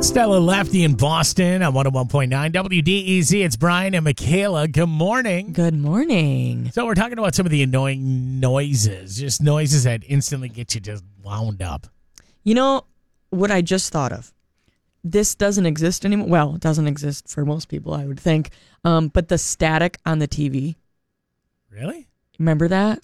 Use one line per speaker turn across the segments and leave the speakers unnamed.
Stella Lefty in Boston on 101.9 WDEZ. It's Brian and Michaela. Good morning.
Good morning.
So we're talking about some of the annoying noises, just noises that instantly get you just wound up.
You know what I just thought of? This doesn't exist anymore. Well, it doesn't exist for most people, I would think. But the static on the TV.
Really?
Remember that?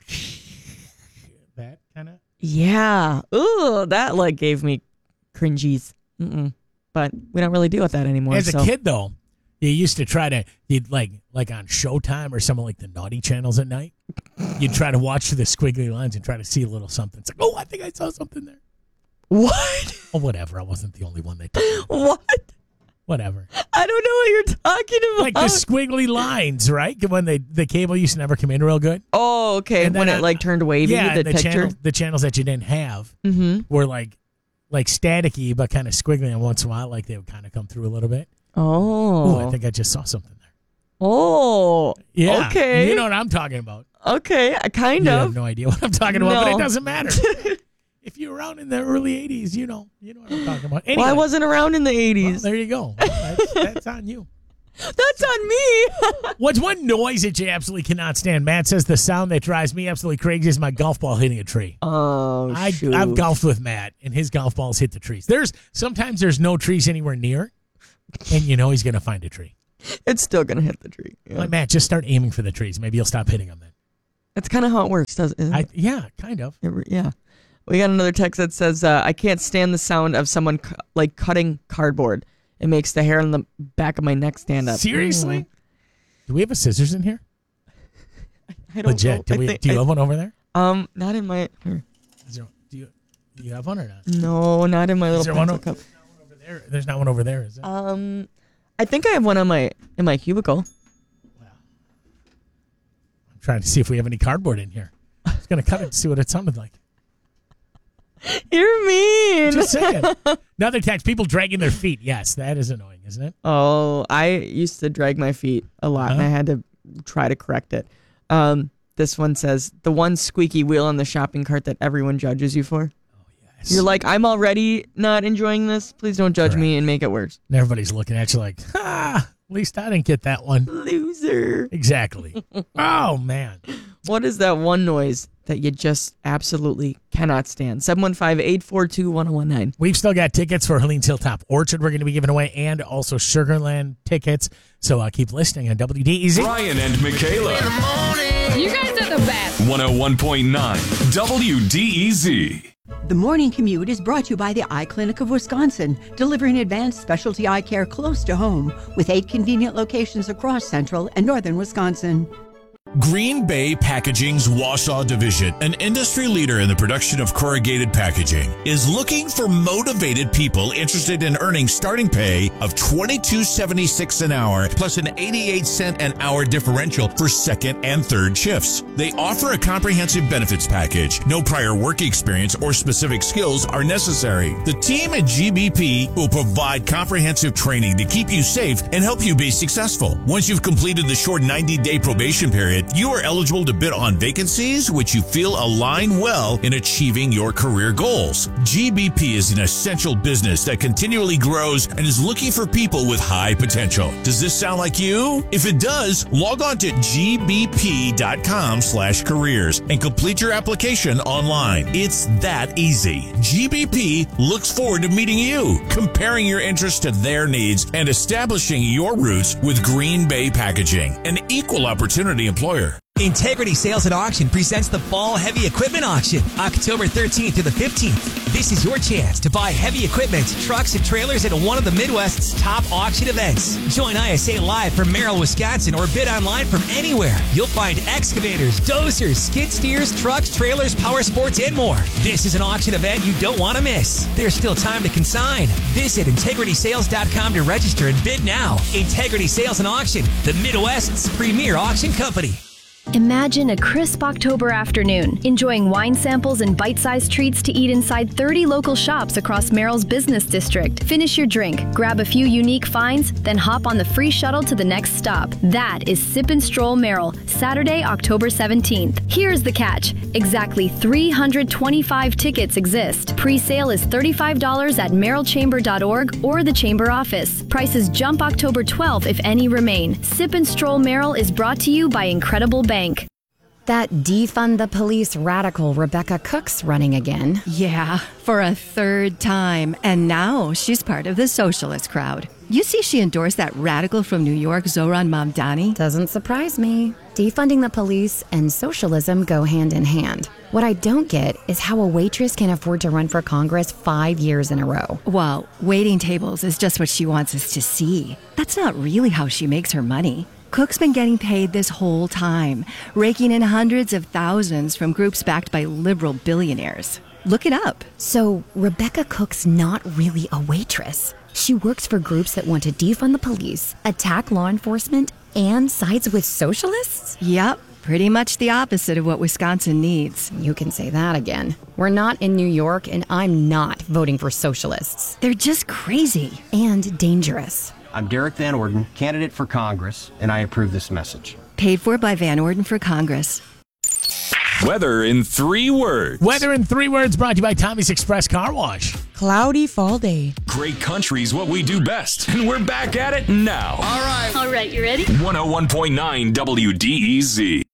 That kind of?
Yeah. Ooh, that gave me cringies. But we don't really deal with that anymore.
As a kid, though, you used to try to, you'd like on Showtime or something like the naughty channels at night, you'd try to watch the squiggly lines and try to see a little something. It's like, oh, I think I saw something there.
What?
Oh, whatever. I wasn't the only one that
What?
Whatever.
I don't know what you're talking about.
Like the squiggly lines, right? When the cable used to never come in real good.
Oh, okay.
And
when
then
it turned wavy, the picture.
The channels that you didn't have were like staticky, but kind of squiggly. And once in a while, like they would kind of come through a little bit.
Oh.
Ooh, I think I just saw something there.
Oh.
Yeah.
Okay.
You know what I'm talking about.
Okay. Kind
you
of.
have no idea what I'm talking about,
No.
but it doesn't matter. If you're around in the early 80s, you know what I'm talking about. Anyway,
Well, I wasn't around in the 80s.
Well, there you go. That's on you.
That's on me.
What's one noise that you absolutely cannot stand? Matt says the sound that drives me absolutely crazy is my golf ball hitting a tree.
Oh, shoot.
I've golfed with Matt, and his golf balls hit the trees. Sometimes there's no trees anywhere near, and you know he's going to find a tree.
It's still going to hit the tree. Yeah.
Like, Matt, just start aiming for the trees. Maybe you'll stop hitting them then.
That's kind of how it works, isn't it?
Yeah, kind of.
Yeah. We got another text that says, I can't stand the sound of someone cutting cardboard. It makes the hair on the back of my neck stand up.
Seriously? Do we have a scissors in here?
I don't
Legit.
know.
Do you have one over there?
Not in my... Here.
Do you have one or not?
No, not in my little pencil cup.
There's not one over there, is there?
I think I have one in my cubicle.
Wow. I'm trying to see if we have any cardboard in here. I was going to cut it to see what it sounded like.
You're mean.
Just saying. Another text, people dragging their feet. Yes, that is annoying, isn't it?
Oh, I used to drag my feet a lot, and I had to try to correct it. This one says, the one squeaky wheel on the shopping cart that everyone judges you for. Oh, yes. You're like, I'm already not enjoying this. Please don't judge me and make it worse.
And everybody's looking at you like, at least I didn't get that one.
Loser.
Exactly. Oh, man.
What is that one noise that you just absolutely cannot stand? 715-842-1019.
We've still got tickets for Helene's Hilltop Orchard we're going to be giving away, and also Sugarland tickets. So keep listening on WDEZ.
Brian and Michaela.
In the morning.
You guys are the best.
101.9 WDEZ.
The morning commute is brought to you by the Eye Clinic of Wisconsin, delivering advanced specialty eye care close to home with 8 convenient locations across central and northern Wisconsin.
Green Bay Packaging's Wausau division, an industry leader in the production of corrugated packaging, is looking for motivated people interested in earning starting pay of $22.76 an hour plus an 88-cent an hour differential for second and third shifts. They offer a comprehensive benefits package. No prior work experience or specific skills are necessary. The team at GBP will provide comprehensive training to keep you safe and help you be successful. Once you've completed the short 90-day probation period, you are eligible to bid on vacancies which you feel align well in achieving your career goals. GBP is an essential business that continually grows and is looking for people with high potential. Does this sound like you? If it does, log on to gbp.com/careers and complete your application online. It's that easy. GBP looks forward to meeting you, comparing your interests to their needs, and establishing your roots with Green Bay Packaging, an equal opportunity employer.
Integrity Sales and Auction presents the Fall Heavy Equipment Auction, October 13th to the 15th. This is your chance to buy heavy equipment, trucks, and trailers at one of the Midwest's top auction events. Join ISA live from Merrill, Wisconsin, or bid online from anywhere. You'll find excavators, dozers, skid steers, trucks, trailers, power sports, and more. This is an auction event you don't want to miss. There's still time to consign. Visit integritysales.com to register and bid now. Integrity Sales and Auction, the Midwest's premier auction company.
Imagine a crisp October afternoon, enjoying wine samples and bite-sized treats to eat inside 30 local shops across Merrill's business district. Finish your drink, grab a few unique finds, then hop on the free shuttle to the next stop. That is Sip and Stroll Merrill, Saturday, October 17th. Here's the catch. Exactly 325 tickets exist. Pre-sale is $35 at merrillchamber.org or the Chamber office. Prices jump October 12th if any remain. Sip and Stroll Merrill is brought to you by Incredible Bank.
That defund the police radical Rebecca Cook's running again.
Yeah, for a third time. And now she's part of the socialist crowd. You see she endorsed that radical from New York, Zohran Mamdani?
Doesn't surprise me. Defunding the police and socialism go hand in hand. What I don't get is how a waitress can afford to run for Congress 5 years in a row.
Well, waiting tables is just what she wants us to see. That's not really how she makes her money. Cook's been getting paid this whole time, raking in hundreds of thousands from groups backed by liberal billionaires. Look it up.
So Rebecca Cook's not really a waitress. She works for groups that want to defund the police, attack law enforcement, and sides with socialists?
Yep, pretty much the opposite of what Wisconsin needs.
You can say that again. We're not in New York, and I'm not voting for socialists.
They're just crazy.
And dangerous.
I'm Derek Van Orden, candidate for Congress, and I approve this message.
Paid for by Van Orden for Congress.
Weather in 3 words.
Weather in 3 words brought to you by Tommy's Express Car Wash.
Cloudy fall day.
Great country's what we do best, and we're back at it now.
All right, you ready?
101.9 WDEZ.